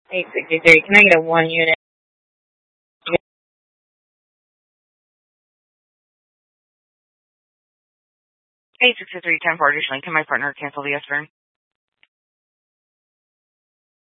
863. Can I get a 1 unit? 863, 10 for additionally. Can my partner cancel the S-burn?